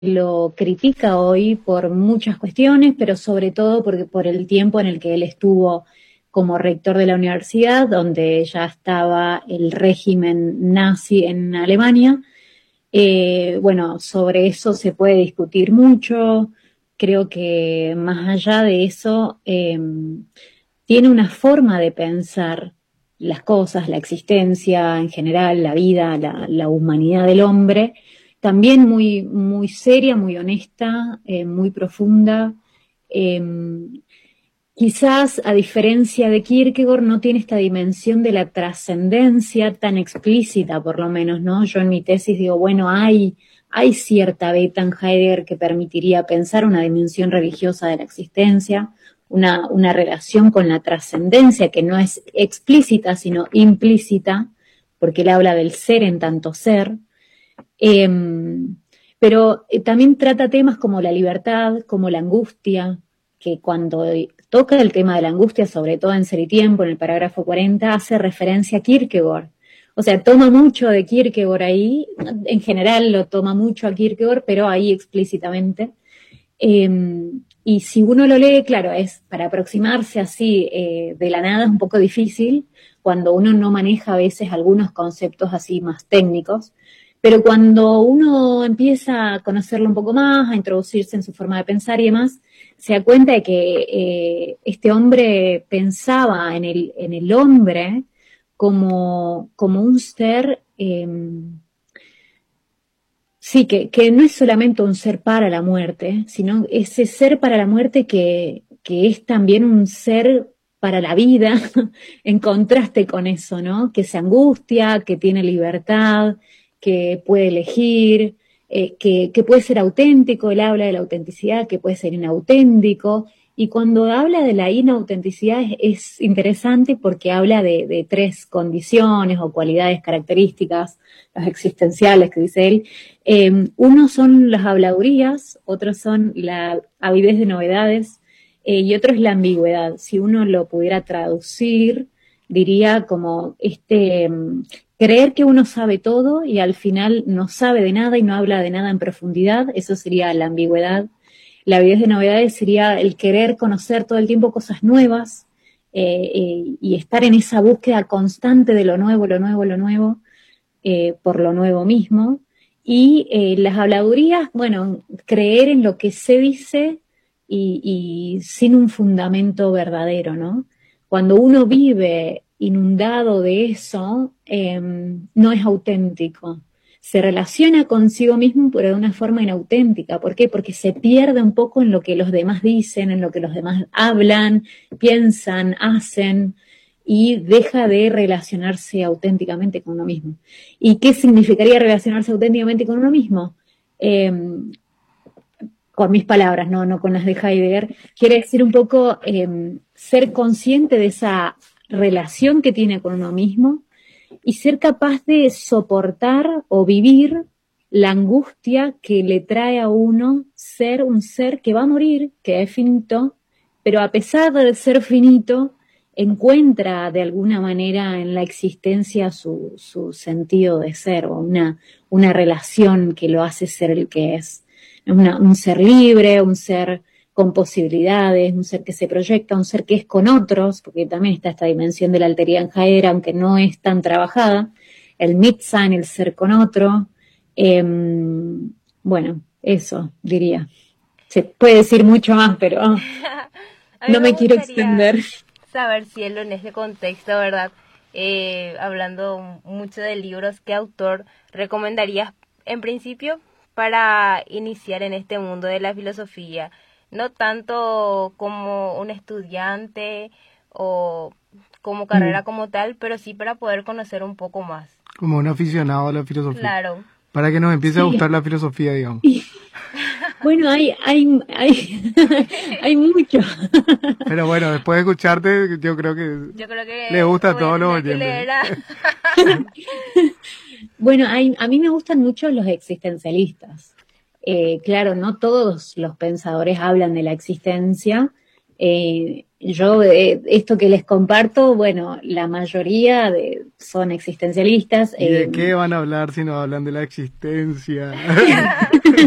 lo critica hoy por muchas cuestiones, pero sobre todo porque por el tiempo en el que él estuvo como rector de la universidad, donde ya estaba el régimen nazi en Alemania. Bueno, sobre eso se puede discutir mucho. Creo que más allá de eso, tiene una forma de pensar las cosas, la existencia en general, la vida, la humanidad del hombre, también muy, muy seria, muy honesta, muy profunda. Eh, Quizás, a diferencia de Kierkegaard, no tiene esta dimensión de la trascendencia tan explícita, por lo menos, ¿no? Yo en mi tesis digo, bueno, hay cierta beta en Heidegger que permitiría pensar una dimensión religiosa de la existencia, una relación con la trascendencia que no es explícita, sino implícita, porque él habla del ser en tanto ser. Eh, pero también trata temas como la libertad, como la angustia, que cuando toca el tema de la angustia, sobre todo en Ser y Tiempo, en el parágrafo 40, hace referencia a Kierkegaard. O sea, toma mucho de Kierkegaard ahí, en general lo toma mucho a Kierkegaard, pero ahí explícitamente. Y si uno lo lee, claro, es para aproximarse así de la nada es un poco difícil, cuando uno no maneja a veces algunos conceptos así más técnicos, pero cuando uno empieza a conocerlo un poco más, a introducirse en su forma de pensar y demás, se da cuenta de que este hombre pensaba en el hombre como un ser, sí, que no es solamente un ser para la muerte, sino ese ser para la muerte que es también un ser para la vida, en contraste con eso, ¿no? Que se angustia, que tiene libertad, que puede elegir, que puede ser auténtico, él habla de la autenticidad, que puede ser inauténtico, y cuando habla de la inautenticidad es interesante porque habla de tres condiciones o cualidades características, las existenciales que dice él. Uno son las habladurías, otros son la avidez de novedades, y otro es la ambigüedad. Si uno lo pudiera traducir, diría como creer que uno sabe todo y al final no sabe de nada y no habla de nada en profundidad, eso sería la ambigüedad. La avidez de novedades sería el querer conocer todo el tiempo cosas nuevas y estar en esa búsqueda constante de lo nuevo, lo nuevo, lo nuevo, por lo nuevo mismo. Y las habladurías, bueno, creer en lo que se dice y sin un fundamento verdadero, ¿no? Cuando uno vive inundado de eso, no es auténtico. Se relaciona consigo mismo, pero de una forma inauténtica. ¿Por qué? Porque se pierde un poco en lo que los demás dicen, en lo que los demás hablan, piensan, hacen, y deja de relacionarse auténticamente con uno mismo. ¿Y qué significaría relacionarse auténticamente con uno mismo? Con mis palabras, no con las de Heidegger, quiere decir un poco ser consciente de esa relación que tiene con uno mismo y ser capaz de soportar o vivir la angustia que le trae a uno ser un ser que va a morir, que es finito, pero a pesar de ser finito, encuentra de alguna manera en la existencia su sentido de ser o una relación que lo hace ser el que es. Un ser libre, un ser con posibilidades, un ser que se proyecta, un ser que es con otros, porque también está esta dimensión de la alteridad en Heidegger, aunque no es tan trabajada, el Mitsein, el ser con otro. Bueno, eso diría. Se puede decir mucho más, pero A mí no me me quiero gustaría extender. saber, Cielo, en ese contexto, ¿verdad? Hablando mucho de libros, ¿qué autor recomendarías en principio para iniciar en este mundo de la filosofía? No tanto como un estudiante o como carrera como tal, pero sí para poder conocer un poco más. Como un aficionado a la filosofía. Claro. Para que nos empiece a Sí. gustar la filosofía, digamos. Bueno, hay mucho. Pero bueno, después de escucharte, yo creo que le gusta a voy a todos los tener que oyentes. leer a... Bueno, a mí me gustan mucho los existencialistas. Claro, no todos los pensadores hablan de la existencia. Yo, esto que les comparto, bueno, la mayoría son existencialistas. ¿Y de qué van a hablar si no hablan de la existencia?